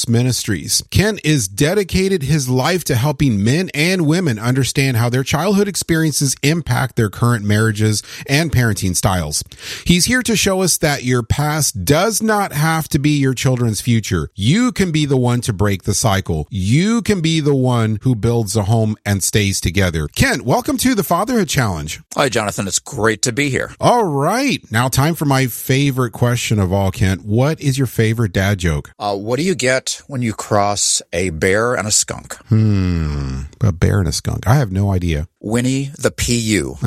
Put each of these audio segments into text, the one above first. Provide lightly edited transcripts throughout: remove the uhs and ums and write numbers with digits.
Divorce Ministries. Kent is dedicated his life to helping men and women understand how their childhood experiences impact their current marriages and parenting styles. He's here to show us that your past does not have to be your children's future. You can be the one to break the cycle. You can be the one who builds a home and stays together. Kent, welcome to the Fatherhood Challenge. Hi, Jonathan. It's great to be here. All right. Now time for my favorite question of all, Kent. What is your favorite dad joke? What do you get when you cross a bear and a skunk? A bear and a skunk. I have no idea. Winnie the PU.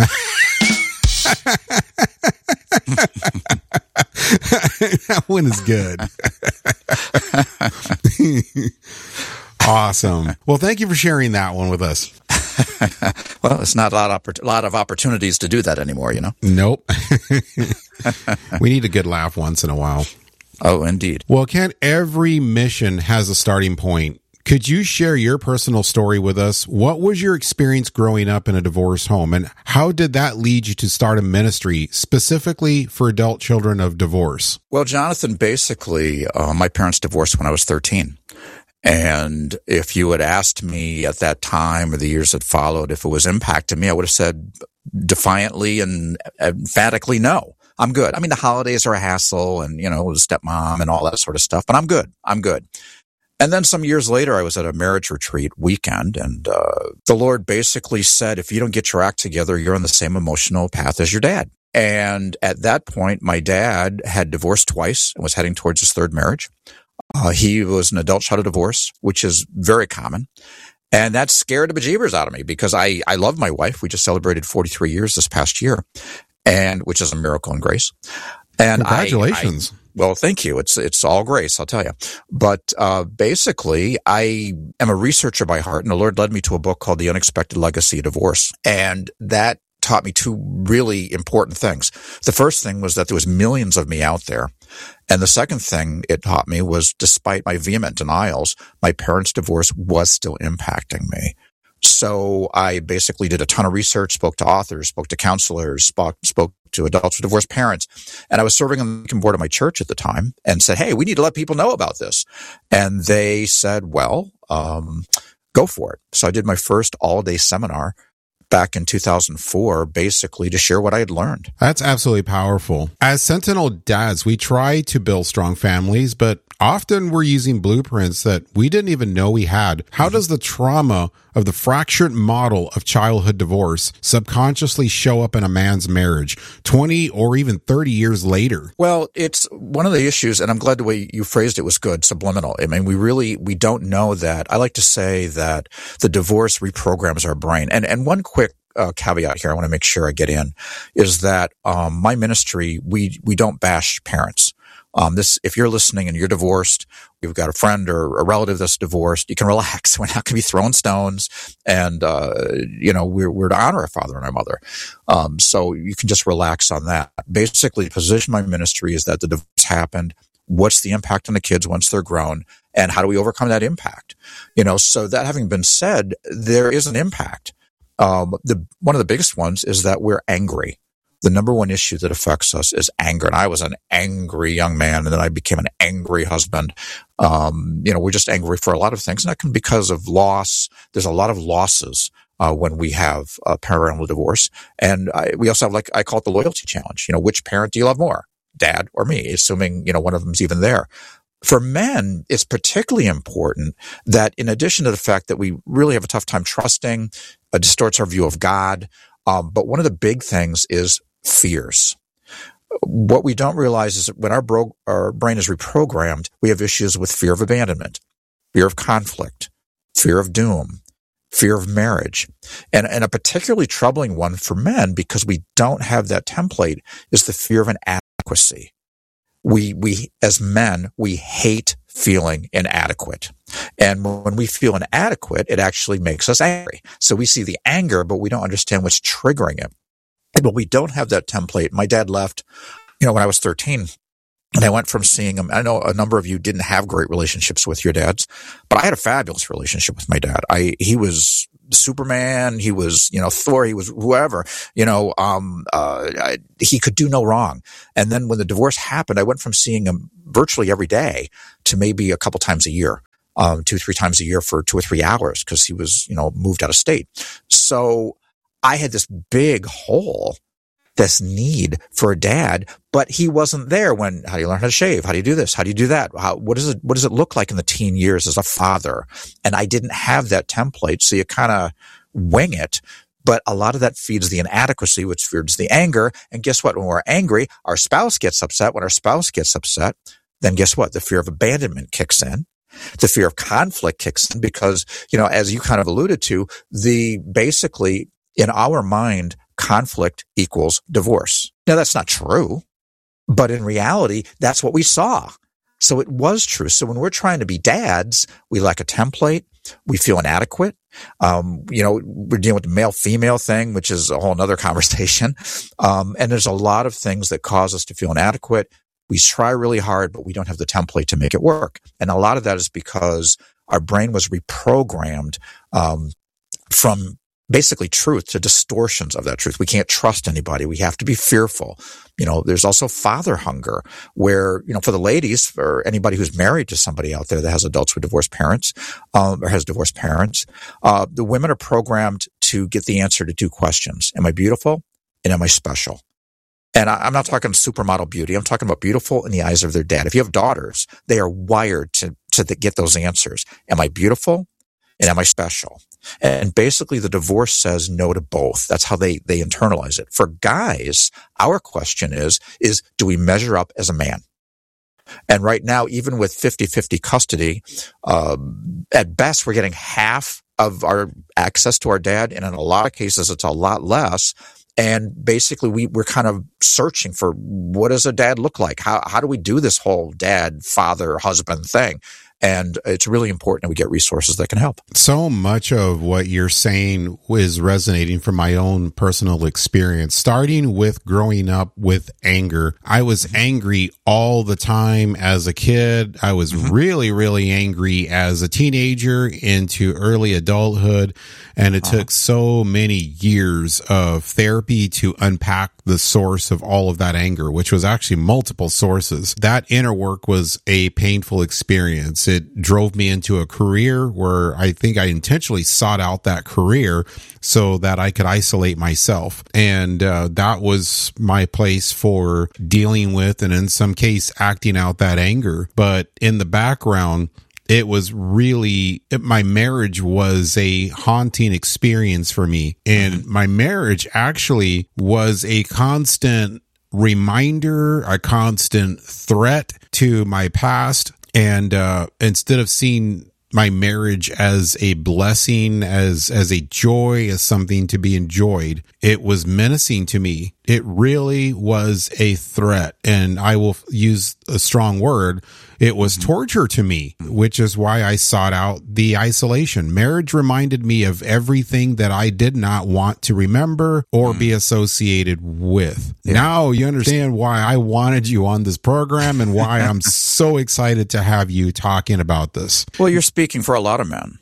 That one is good. Awesome. Well, thank you for sharing that one with us. Well, it's not a lot of opportunities to do that anymore, you know? Nope. We need a good laugh once in a while. Oh, indeed. Well, Kent, every mission has a starting point. Could you share your personal story with us? What was your experience growing up in a divorced home, and how did that lead you to start a ministry specifically for adult children of divorce? Well, Jonathan, basically, my parents divorced when I was 13. And if you had asked me at that time or the years that followed if it was impacting me, I would have said defiantly and emphatically no. I'm good. I mean, the holidays are a hassle and, stepmom and all that sort of stuff, but I'm good. And then some years later, I was at a marriage retreat weekend, and the Lord basically said, if you don't get your act together, you're on the same emotional path as your dad. And at that point, my dad had divorced twice and was heading towards his third marriage. He was an adult child of divorce, which is very common. And that scared the bejeebers out of me because I love my wife. We just celebrated 43 years this past year, and which is a miracle and grace. And congratulations. Well, thank you. It's all grace, I'll tell you. But basically, I am a researcher by heart, and the Lord led me to a book called The Unexpected Legacy of Divorce. And that taught me two really important things. The first thing was that there was millions of me out there. And the second thing it taught me was, despite my vehement denials, my parents' divorce was still impacting me. So I basically did a ton of research, spoke to authors, spoke to counselors, spoke to adults with divorced parents. And I was serving on the board of my church at the time and said, hey, we need to let people know about this. And they said, well, go for it. So I did my first all-day seminar back in 2004, basically to share what I had learned. That's absolutely powerful. As Sentinel dads, we try to build strong families, but often we're using blueprints that we didn't even know we had. How does the trauma of the fractured model of childhood divorce subconsciously show up in a man's marriage 20 or even 30 years later? Well, it's one of the issues, and I'm glad the way you phrased it was good, subliminal. I mean, we don't know that. I like to say that the divorce reprograms our brain. And one quick caveat here I want to make sure I get in is that my ministry, we don't bash parents. If you're listening and you're divorced, you've got a friend or a relative that's divorced, you can relax. We're not going to be throwing stones, and we're to honor our father and our mother. So you can just relax on that. Basically, the position of my ministry is that the divorce happened. What's the impact on the kids once they're grown, and how do we overcome that impact? So that having been said, there is an impact. One of the biggest ones is that we're angry. The number one issue that affects us is anger. And I was an angry young man, and then I became an angry husband. We're just angry for a lot of things, and that can be because of loss. There's a lot of losses when we have a parental divorce. And we also have, I call it the loyalty challenge. Which parent do you love more, dad or me, assuming, one of them's even there. For men, it's particularly important that in addition to the fact that we really have a tough time trusting, distorts our view of God, but one of the big things is fears. What we don't realize is that when our brain is reprogrammed, we have issues with fear of abandonment, fear of conflict, fear of doom, fear of marriage. And a particularly troubling one for men, because we don't have that template, is the fear of inadequacy. We as men, we hate feeling inadequate. And when we feel inadequate, it actually makes us angry. So we see the anger, but we don't understand what's triggering it. But we don't have that template. My dad left, when I was 13, and I went from seeing him. I know a number of you didn't have great relationships with your dads, but I had a fabulous relationship with my dad. He was Superman. He was, Thor. He was whoever, he could do no wrong. And then when the divorce happened, I went from seeing him virtually every day to maybe a couple times a year. 2-3 times a year for 2 or 3 hours because he was, moved out of state. So I had this big hole, this need for a dad, but he wasn't there when, how do you learn how to shave? How do you do this? How do you do that? What does it look like in the teen years as a father? And I didn't have that template. So you kind of wing it. But a lot of that feeds the inadequacy, which feeds the anger. And guess what? When we're angry, our spouse gets upset. When our spouse gets upset, then guess what? The fear of abandonment kicks in. The fear of conflict kicks in because, as you kind of alluded to, basically in our mind, conflict equals divorce. Now, that's not true, but in reality, that's what we saw. So it was true. So when we're trying to be dads, we lack a template. We feel inadequate. We're dealing with the male-female thing, which is a whole nother conversation. And there's a lot of things that cause us to feel inadequate. We try really hard, but we don't have the template to make it work. And a lot of that is because our brain was reprogrammed from basically truth to distortions of that truth. We can't trust anybody. We have to be fearful. There's also father hunger where, for the ladies, for anybody who's married to somebody out there that has adults with divorced parents, or has divorced parents, the women are programmed to get the answer to 2 questions. Am I beautiful? And am I special? And I'm not talking supermodel beauty. I'm talking about beautiful in the eyes of their dad. If you have daughters, they are wired to get those answers. Am I beautiful? And am I special? And basically the divorce says no to both. That's how they internalize it. For guys, our question is do we measure up as a man? And right now, even with 50-50 custody, at best, we're getting half of our access to our dad. And in a lot of cases, it's a lot less. And basically, we're kind of searching for what does a dad look like? How do we do this whole dad, father, husband thing? And it's really important that we get resources that can help. So much of what you're saying is resonating from my own personal experience, starting with growing up with anger. I was angry all the time as a kid. I was really, really angry as a teenager into early adulthood. And it took so many years of therapy to unpack the source of all of that anger, which was actually multiple sources. That inner work was a painful experience. It drove me into a career where I think I intentionally sought out that career so that I could isolate myself. And that was my place for dealing with and in some case acting out that anger. But in the background, it was really, my marriage was a haunting experience for me. And my marriage actually was a constant reminder, a constant threat to my past. And instead of seeing my marriage as a blessing, as a joy, as something to be enjoyed, it was menacing to me. It really was a threat. And I will use a strong word. It was torture to me, which is why I sought out the isolation. Marriage reminded me of everything that I did not want to remember or be associated with. Yeah. Now you understand why I wanted you on this program and why I'm so excited to have you talking about this. Well, you're speaking for a lot of men.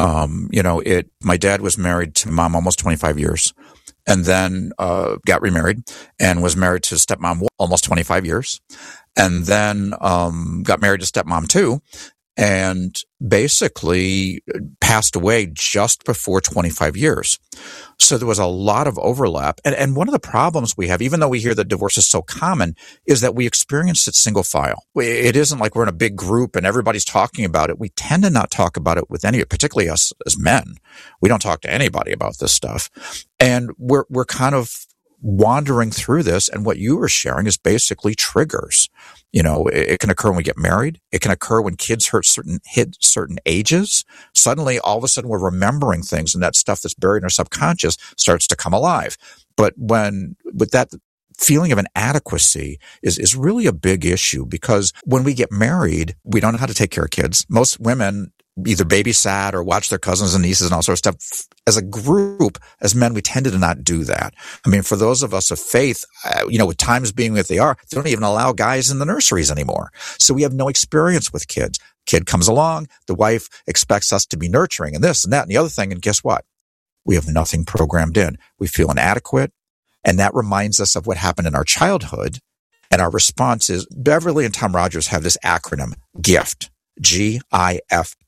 My dad was married to mom almost 25 years. And then got remarried and was married to stepmom almost 25 years. And then got married to stepmom too. And basically passed away just before 25 years. So there was a lot of overlap. And one of the problems we have, even though we hear that divorce is so common, is that we experience it single file. It isn't like we're in a big group and everybody's talking about it. We tend to not talk about it with any, particularly us as men. We don't talk to anybody about this stuff. And we're kind of wandering through this, and what you were sharing is basically triggers. It can occur when we get married. It can occur when kids hit certain ages. Suddenly, all of a sudden, we're remembering things, and that stuff that's buried in our subconscious starts to come alive. But with that feeling of inadequacy is really a big issue, because when we get married, we don't know how to take care of kids. Most women either babysat or watch their cousins and nieces and all sorts of stuff. As a group, as men, we tended to not do that. I mean, for those of us of faith, with times being what they are, they don't even allow guys in the nurseries anymore. So we have no experience with kids. Kid comes along, the wife expects us to be nurturing and this and that and the other thing. And guess what? We have nothing programmed in. We feel inadequate. And that reminds us of what happened in our childhood. And our response is, Beverly and Tom Rogers have this acronym, GIFT. GIFT.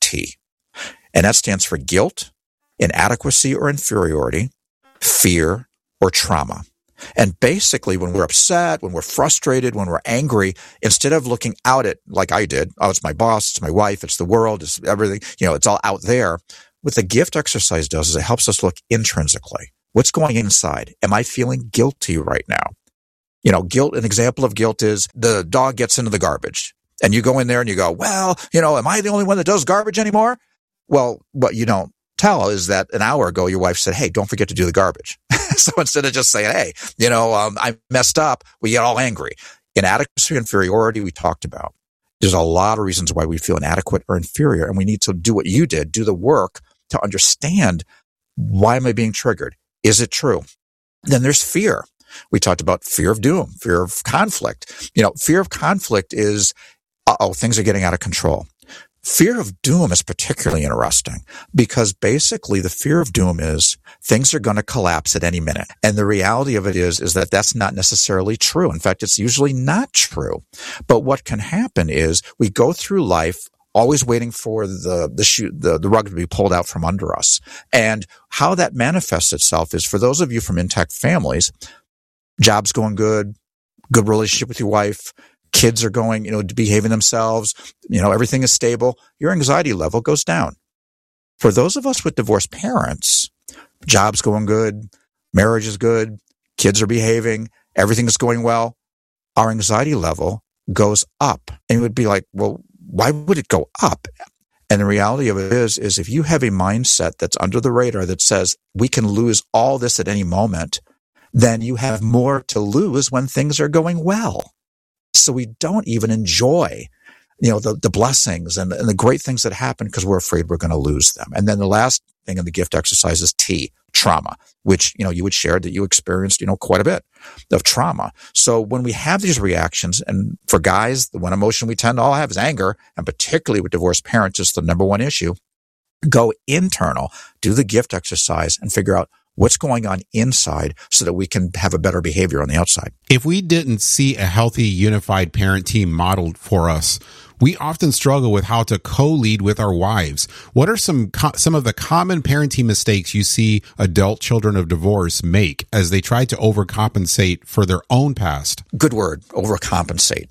T. And that stands for guilt, inadequacy or inferiority, fear, or trauma. And basically, when we're upset, when we're frustrated, when we're angry, instead of looking out at, like I did, oh, it's my boss, it's my wife, it's the world, it's everything, it's all out there. What the gift exercise does is it helps us look intrinsically. What's going inside? Am I feeling guilty right now? Guilt, an example of guilt is the dog gets into the garbage. And you go in there and you go, well, am I the only one that does garbage anymore? Well, what you don't tell is that an hour ago, your wife said, hey, don't forget to do the garbage. So instead of just saying, hey, I messed up, we get all angry. Inadequacy, inferiority, we talked about. There's a lot of reasons why we feel inadequate or inferior. And we need to do what you did, do the work to understand, why am I being triggered? Is it true? Then there's fear. We talked about fear of doom, fear of conflict. Fear of conflict is, things are getting out of control. Fear of doom is particularly interesting because basically the fear of doom is things are going to collapse at any minute. And the reality of it is that that's not necessarily true. In fact, it's usually not true. But what can happen is we go through life always waiting for the rug to be pulled out from under us. And how that manifests itself is, for those of you from intact families, job's going good relationship with your wife, kids are going, behaving themselves, everything is stable, your anxiety level goes down. For those of us with divorced parents, job's going good, marriage is good, kids are behaving, everything is going well, our anxiety level goes up. And you would be like, well, why would it go up? And the reality of it is if you have a mindset that's under the radar that says we can lose all this at any moment, then you have more to lose when things are going well. So we don't even enjoy, the blessings and the great things that happen because we're afraid we're going to lose them. And then the last thing in the gift exercise is T, trauma, which, you would share that you experienced, quite a bit of trauma. So when we have these reactions, and for guys, the one emotion we tend to all have is anger, and particularly with divorced parents, it's the number one issue. Go internal, do the gift exercise, and figure out what's going on inside so that we can have a better behavior on the outside. If we didn't see a healthy, unified parent team modeled for us, we often struggle with how to co-lead with our wives. What are some of the common parenting mistakes you see adult children of divorce make as they try to overcompensate for their own past? Good word, overcompensate.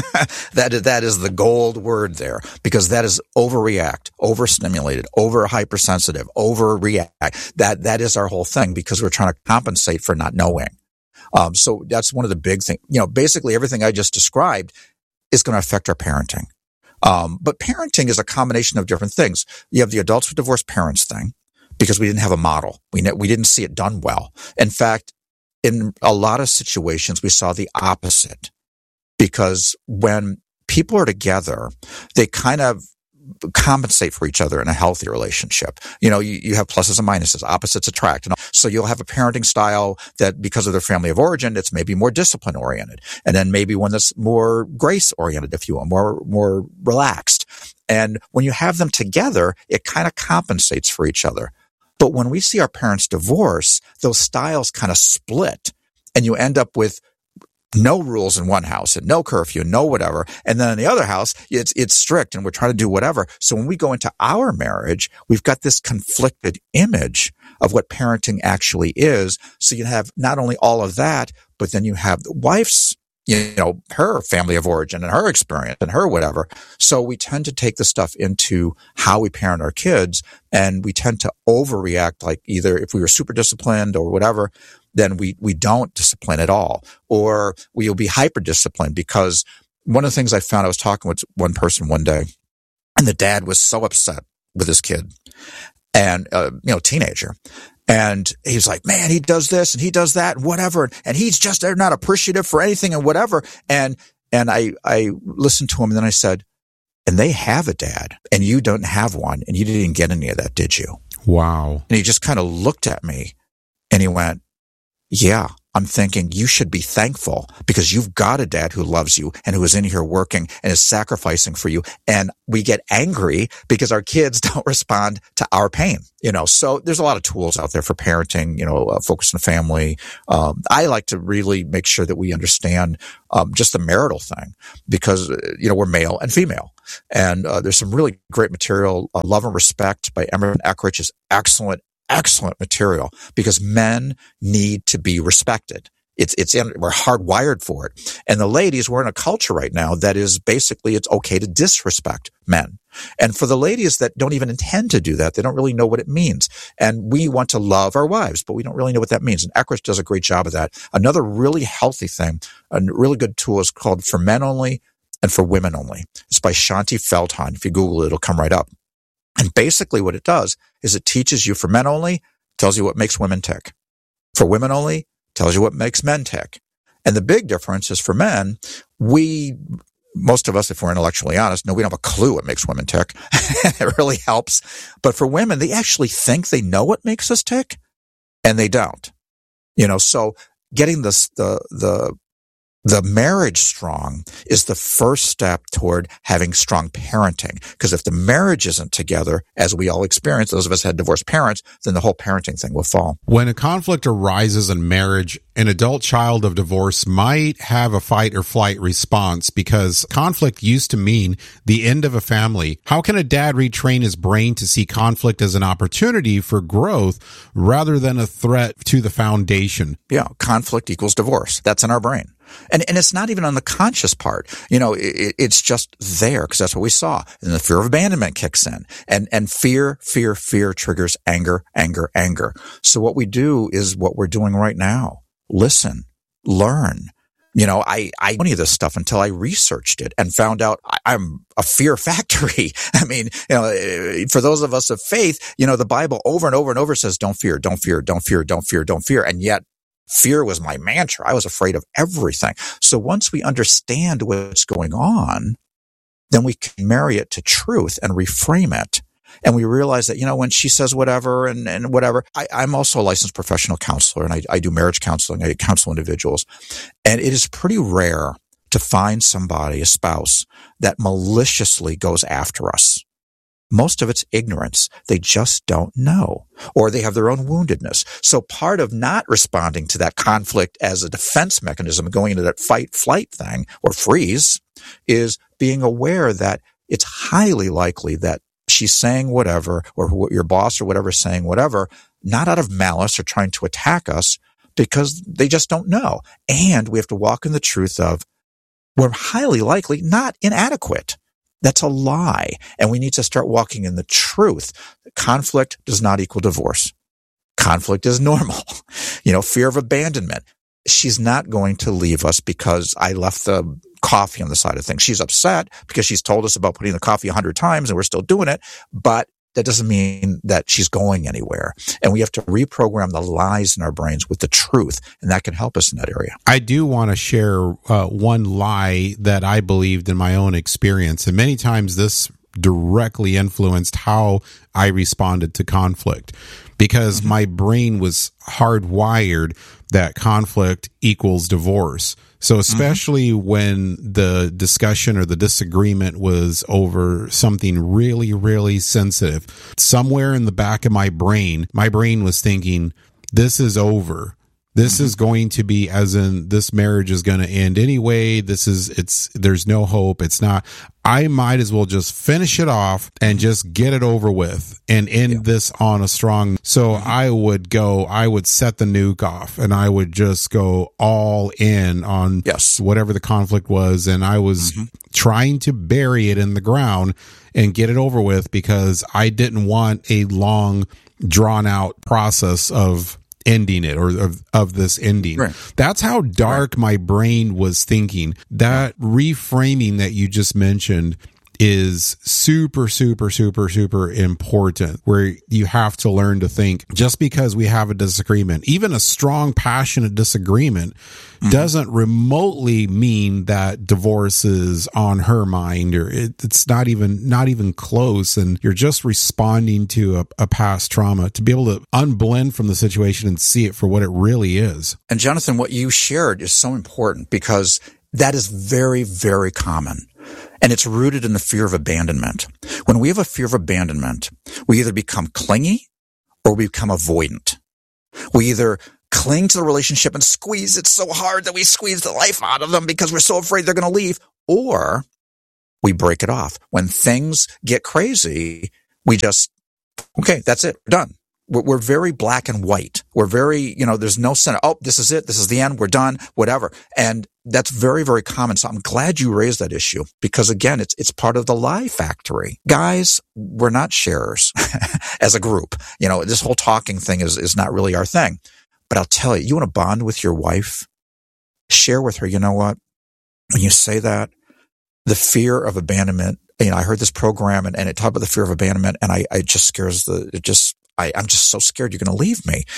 That is the gold word there, because that is overreact, overstimulated, over hypersensitive, overreact. That is our whole thing, because we're trying to compensate for not knowing. So that's one of the big things. Basically everything I just described is going to affect our parenting. But parenting is a combination of different things. You have the adults with divorced parents thing, because we didn't have a model. We didn't see it done well. In fact, in a lot of situations, we saw the opposite, because when people are together, they kind of compensate for each other in a healthy relationship. You have pluses and minuses, opposites attract. So you'll have a parenting style that, because of their family of origin, it's maybe more discipline oriented. And then maybe one that's more grace oriented, if you will, more relaxed. And when you have them together, it kind of compensates for each other. But when we see our parents divorce, those styles kind of split, and you end up with no rules in one house and no curfew, no whatever. And then in the other house, it's strict and we're trying to do whatever. So when we go into our marriage, we've got this conflicted image of what parenting actually is. So you have not only all of that, but then you have the wife's, her family of origin and her experience and her whatever. So we tend to take the stuff into how we parent our kids, and we tend to overreact, like either if we were super disciplined or whatever, then we don't discipline at all, or we'll be hyper disciplined. Because one of the things I found, I was talking with one person one day, and the dad was so upset with his kid, and teenager, and he's like, man, he does this and he does that and whatever, and they're not appreciative for anything and whatever. And I listened to him, and then I said, and they have a dad and you don't have one, and you didn't get any of that, did you? Wow. And he just kind of looked at me and he went, yeah, I'm thinking you should be thankful because you've got a dad who loves you and who is in here working and is sacrificing for you. And we get angry because our kids don't respond to our pain, So there's a lot of tools out there for parenting, focus on the family. I like to really make sure that we understand just the marital thing because, we're male and female. And there's some really great material. Love and Respect by Emerson Eckrich is excellent material because men need to be respected. We're hardwired for it. And the ladies, we're in a culture right now that is basically it's okay to disrespect men. And for the ladies that don't even intend to do that, they don't really know what it means. And we want to love our wives, but we don't really know what that means. And Eckrich does a great job of that. Another really healthy thing, a really good tool is called For Men Only and For Women Only. It's by Shanti Feldhahn. If you Google it, it'll come right up. And basically what it does is it teaches you for men only, tells you what makes women tick. For women only, tells you what makes men tick. And the big difference is for men, most of us, if we're intellectually honest, we don't have a clue what makes women tick. It really helps. But for women, they actually think they know what makes us tick, and they don't. So getting the marriage strong is the first step toward having strong parenting. Because if the marriage isn't together, as we all experience, those of us had divorced parents, then the whole parenting thing will fall. When a conflict arises in marriage, an adult child of divorce might have a fight or flight response because conflict used to mean the end of a family. How can a dad retrain his brain to see conflict as an opportunity for growth rather than a threat to the foundation? Yeah, conflict equals divorce. That's in our brain. And it's not even on the conscious part. It's just there because that's what we saw. And the fear of abandonment kicks in. And fear triggers anger. So what we do is what we're doing right now. Listen, learn. I any of this stuff until I researched it and found out I'm a fear factory. I mean, for those of us of faith, the Bible over and over and over says, don't fear, don't fear, don't fear, don't fear, don't fear. And yet, fear was my mantra. I was afraid of everything. So once we understand what's going on, then we can marry it to truth and reframe it. And we realize that, when she says whatever and whatever, I'm also a licensed professional counselor and I do marriage counseling. I counsel individuals. And it is pretty rare to find somebody, a spouse, that maliciously goes after us. Most of it's ignorance. They just don't know, or they have their own woundedness. So part of not responding to that conflict as a defense mechanism, going into that fight, flight thing or freeze, is being aware that it's highly likely that she's saying whatever, or your boss or whatever is saying whatever, not out of malice or trying to attack us, because they just don't know. And we have to walk in the truth of we're highly likely not inadequate. That's a lie. And we need to start walking in the truth. Conflict does not equal divorce. Conflict is normal. Fear of abandonment. She's not going to leave us because I left the coffee on the side of things. She's upset because she's told us about putting the coffee 100 times and we're still doing it. But that doesn't mean that she's going anywhere. And we have to reprogram the lies in our brains with the truth, and that can help us in that area. I do want to share one lie that I believed in my own experience, and many times this directly influenced how I responded to conflict, because my brain was hardwired that conflict equals divorce. So especially when the discussion or the disagreement was over something really, really sensitive, somewhere in the back of my brain was thinking, this is over. This is going to be, as in, this marriage is going to end anyway. There's no hope. It's not. I might as well just finish it off and just get it over with and end this on a strong. So I would set the nuke off and I would just go all in on whatever the conflict was. And I was trying to bury it in the ground and get it over with because I didn't want a long, drawn out process of ending it, or of this ending. Right. That's how dark my brain was thinking. That reframing that you just mentioned is super, super, super, super important, where you have to learn to think just because we have a disagreement, even a strong, passionate disagreement, doesn't remotely mean that divorce is on her mind, or it's not even close. And you're just responding to a past trauma, to be able to unblend from the situation and see it for what it really is. And Jonathan, what you shared is so important, because that is very, very common. And it's rooted in the fear of abandonment. When we have a fear of abandonment, we either become clingy or we become avoidant. We either cling to the relationship and squeeze it so hard that we squeeze the life out of them because we're so afraid they're going to leave, or we break it off. When things get crazy, we just, okay, that's it, we're done. We're very black and white. We're very, there's no center. Oh, this is it. This is the end. We're done, whatever. And that's very, very common. So I'm glad you raised that issue, because again, it's part of the lie factory. Guys, we're not sharers as a group. This whole talking thing is not really our thing. But I'll tell you, you want to bond with your wife? Share with her, you know what? When you say that, the fear of abandonment, I heard this program and it talked about the fear of abandonment, and it just scares I'm just so scared you're going to leave me.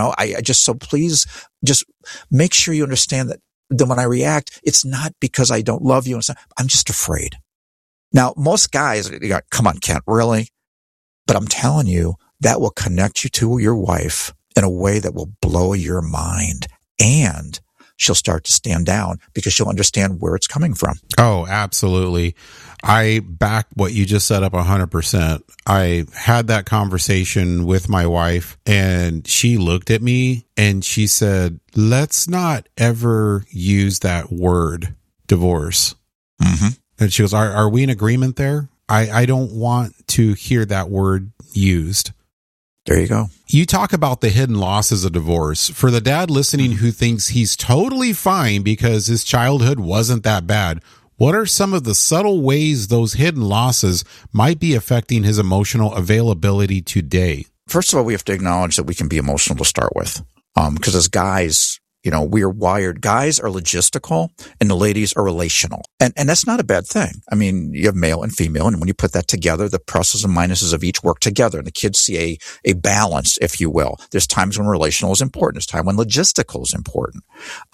So please just make sure you understand that when I react, it's not because I don't love you. I'm just afraid. Now, most guys, come on, Kent, really? But I'm telling you, that will connect you to your wife in a way that will blow your mind. And she'll start to stand down because she'll understand where it's coming from. Oh, absolutely. I back what you just set up 100%. I had that conversation with my wife, and she looked at me and she said, let's not ever use that word, divorce. Mm-hmm. And she goes, are we in agreement there? I don't want to hear that word used. There you go. You talk about the hidden losses of divorce. For the dad listening who thinks he's totally fine because his childhood wasn't that bad, what are some of the subtle ways those hidden losses might be affecting his emotional availability today? First of all, we have to acknowledge that we can be emotional to start with. Because as guys, we are wired. Guys are logistical and the ladies are relational. And that's not a bad thing. I mean, you have male and female, and when you put that together, the pluses and minuses of each work together, and the kids see a balance, if you will. There's times when relational is important. There's time when logistical is important.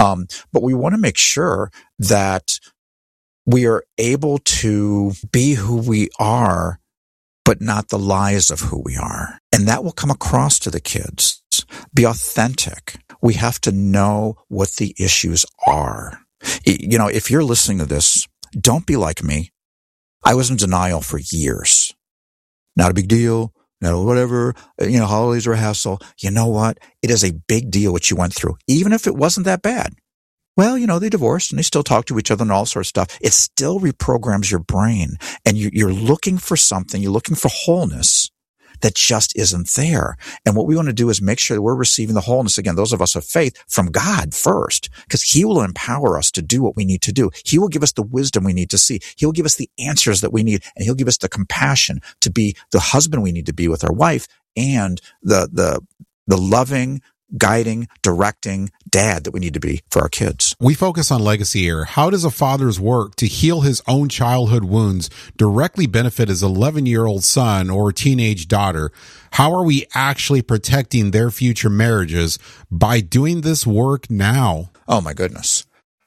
But we want to make sure that we are able to be who we are, but not the lies of who we are. And that will come across to the kids. Be authentic. We have to know what the issues are. If you're listening to this, don't be like me. I was in denial for years. Not a big deal. No, whatever. Holidays are a hassle. You know what? It is a big deal what you went through, even if it wasn't that bad. Well, they divorced and they still talk to each other and all sorts of stuff. It still reprograms your brain, and you're looking for something. You're looking for wholeness that just isn't there. And what we want to do is make sure that we're receiving the wholeness, again, those of us of faith, from God first, because He will empower us to do what we need to do. He will give us the wisdom we need to see. He'll give us the answers that we need, and He'll give us the compassion to be the husband we need to be with our wife, and the loving, guiding, directing dad that we need to be for our kids. We focus on legacy here. How does a father's work to heal his own childhood wounds directly benefit his 11-year-old son or teenage daughter? How are we actually protecting their future marriages by doing this work now? Oh my goodness.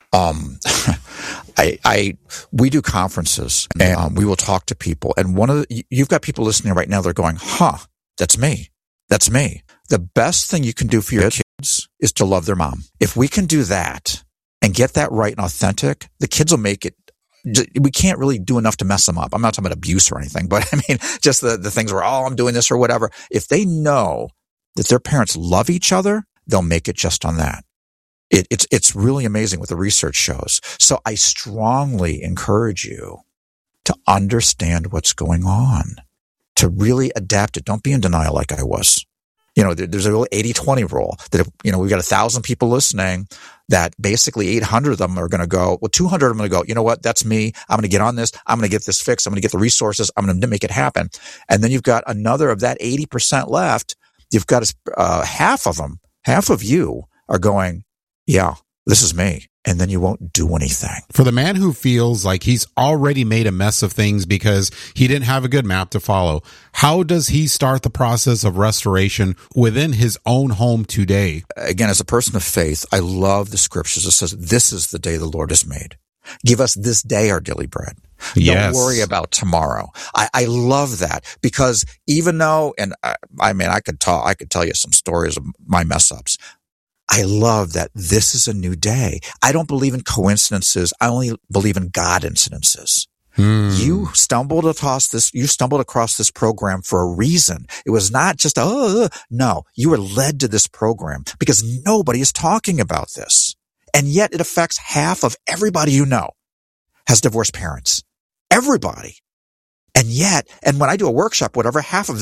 We do conferences, and we will talk to people, and you've got people listening right now. They're going, that's me. That's me. The best thing you can do for your kids is to love their mom. If we can do that and get that right and authentic, the kids will make it. We can't really do enough to mess them up. I'm not talking about abuse or anything, but I mean, just the things where, I'm doing this or whatever. If they know that their parents love each other, they'll make it just on that. It's really amazing what the research shows. So I strongly encourage you to understand what's going on, to really adapt it. Don't be in denial like I was. There's a real 80-20 rule that, we've got 1,000 people listening, that basically 800 of them are going to go, 200 of them are going to go, you know what? That's me. I'm going to get on this. I'm going to get this fixed. I'm going to get the resources. I'm going to make it happen. And then you've got another of that 80% left. You've got half of them, half of you are going, yeah, this is me. And then you won't do anything. For the man who feels like he's already made a mess of things because he didn't have a good map to follow, how does he start the process of restoration within his own home today? Again, as a person of faith, I love the scriptures. It says, this is the day the Lord has made. Give us this day our daily bread. Yes. Don't worry about tomorrow. I love that, because even though, and I could tell you some stories of my mess ups. I love that this is a new day. I don't believe in coincidences. I only believe in God incidences. You stumbled across this program for a reason. It was not just, no, you were led to this program because nobody is talking about this. And yet it affects half of everybody you know has divorced parents. Everybody. And when I do a workshop, whatever, half of them